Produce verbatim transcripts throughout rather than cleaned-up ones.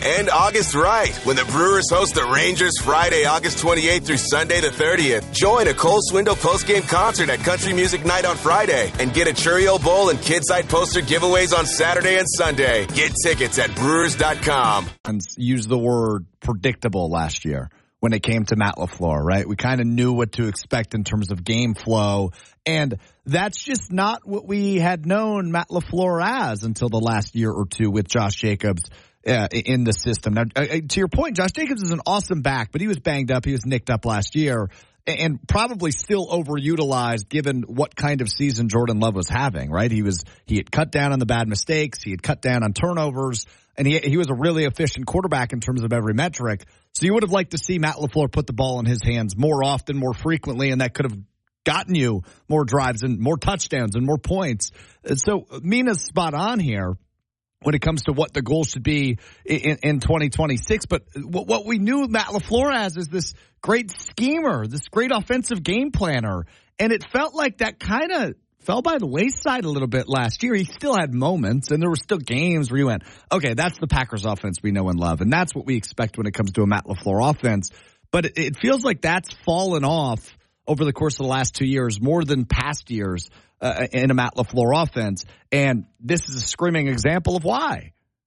and August right when the Brewers host the Rangers Friday, August twenty-eighth through Sunday the thirtieth. Join a Cole Swindle postgame concert at Country Music Night on Friday and get a Cheerio Bowl and Kidside poster giveaways on Saturday and Sunday. Get tickets at brewers dot com. Use the word predictable last year when it came to Matt LaFleur, right? We kind of knew what to expect in terms of game flow, and that's just not what we had known Matt LaFleur as until the last year or two with Josh Jacobs uh, in the system. Now, uh, to your point, Josh Jacobs is an awesome back, but he was banged up. He was nicked up last year and probably still overutilized given what kind of season Jordan Love was having, right? He was he had cut down on the bad mistakes. He had cut down on turnovers. And he he was a really efficient quarterback in terms of every metric. So you would have liked to see Matt LaFleur put the ball in his hands more often, more frequently, and that could have gotten you more drives and more touchdowns and more points. And so Mina's spot on here when it comes to what the goal should be in, in twenty twenty-six. But what, what we knew Matt LaFleur as is this great schemer, this great offensive game planner. And it felt like that kind of fell by the wayside a little bit last year. He still had moments, and there were still games where you went, okay, that's the Packers offense we know and love, and that's what we expect when it comes to a Matt LaFleur offense. But it, it feels like that's fallen off over the course of the last two years more than past years uh, in a Matt LaFleur offense, and this is a screaming example of why.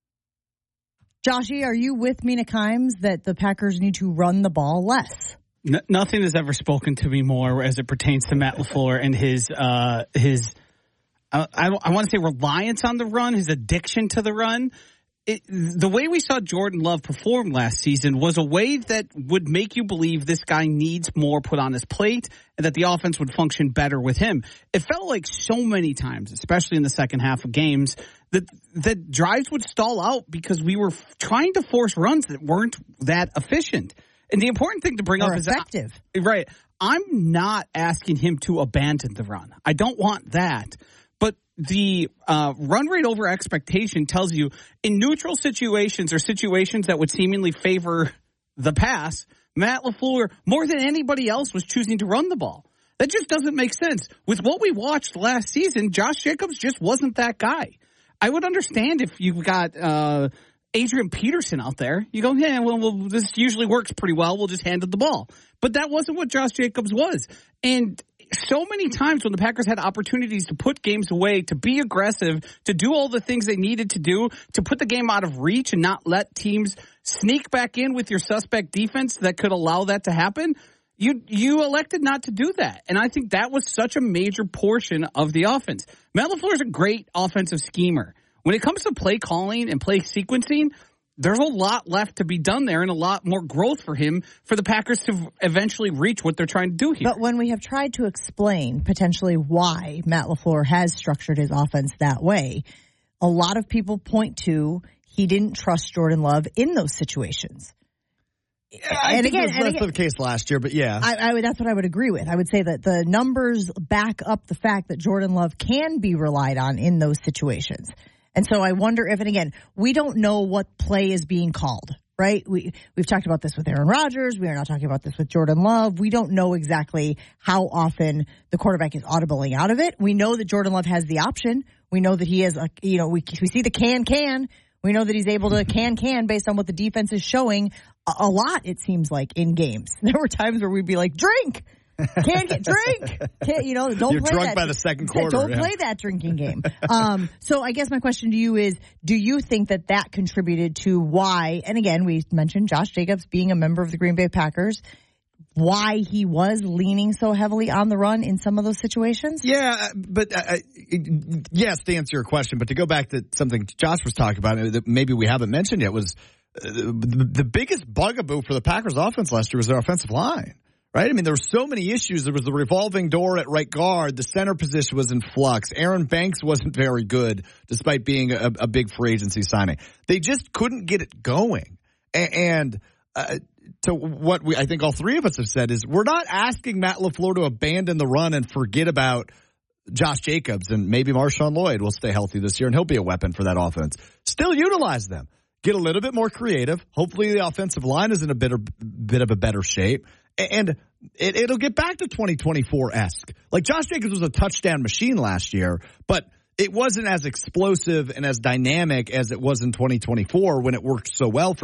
Joshy, are you with Mina Kimes that the Packers need to run the ball less? N- nothing has ever spoken to me more as it pertains to Matt LaFleur and his uh, his uh, I, I want to say reliance on the run, his addiction to the run. It, the way we saw Jordan Love perform last season was a way that would make you believe this guy needs more put on his plate and that the offense would function better with him. It felt like so many times, especially in the second half of games, that that drives would stall out because we were trying to force runs that weren't that efficient. And the important thing to bring or up effective. is that, right, I'm not asking him to abandon the run. I don't want that. But the uh, run rate over expectation tells you in neutral situations or situations that would seemingly favor the pass, Matt LaFleur, more than anybody else, was choosing to run the ball. That just doesn't make sense. With what we watched last season, Josh Jacobs just wasn't that guy. I would understand if you've got uh, Adrian Peterson out there. You go, yeah, well, well, this usually works pretty well. We'll just hand it the ball. But that wasn't what Josh Jacobs was. And so many times when the Packers had opportunities to put games away, to be aggressive, to do all the things they needed to do, to put the game out of reach and not let teams sneak back in with your suspect defense that could allow that to happen, you you elected not to do that. And I think that was such a major portion of the offense. Matt LaFleur is a great offensive schemer. When it comes to play calling and play sequencing, there's a lot left to be done there and a lot more growth for him for the Packers to eventually reach what they're trying to do here. But when we have tried to explain potentially why Matt LaFleur has structured his offense that way, a lot of people point to he didn't trust Jordan Love in those situations. Yeah, I and think again, that's and again, the case last year, but yeah. I, I would, that's what I would agree with. I would say that the numbers back up the fact that Jordan Love can be relied on in those situations. And so I wonder if, and again, we don't know what play is being called, right? We, we've talked about this with Aaron Rodgers. We are not talking about this with Jordan Love. We don't know exactly how often the quarterback is audibling out of it. We know that Jordan Love has the option. We know that he has, a, you know, we, we see the can-can. We know that he's able to can-can based on what the defense is showing a, a lot, it seems like, in games. There were times where we'd be like, drink! Can't get drink. Can't, you know, don't You're play drunk that. by the second quarter. Don't yeah. play that drinking game. Um, so I guess my question to you is, do you think that that contributed to why, and again, we mentioned Josh Jacobs being a member of the Green Bay Packers, why he was leaning so heavily on the run in some of those situations? Yeah, but uh, yes, to answer your question, but to go back to something Josh was talking about that maybe we haven't mentioned yet was uh, the, the biggest bugaboo for the Packers offense last year was their offensive line. Right? I mean, there were so many issues. There was the revolving door at right guard. The center position was in flux. Aaron Banks wasn't very good, despite being a, a big free agency signing. They just couldn't get it going. And, and uh, to what we, I think all three of us have said is we're not asking Matt LaFleur to abandon the run and forget about Josh Jacobs, and maybe Marshawn Lloyd will stay healthy this year, and he'll be a weapon for that offense. Still utilize them. Get a little bit more creative. Hopefully the offensive line is in a bit, of, bit of a better shape. And it, it'll get back to twenty twenty-four-esque. Like, Josh Jacobs was a touchdown machine last year, but it wasn't as explosive and as dynamic as it was in twenty twenty-four when it worked so well for